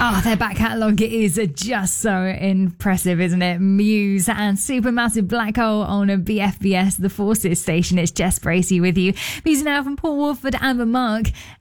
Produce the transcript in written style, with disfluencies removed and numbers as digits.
Oh, their back catalogue is just so impressive, isn't it? Muse and Supermassive Black Hole on a BFBS, the Forces station. It's Jess Bracey with you. Music now from Paul Wolford, Amber Mark,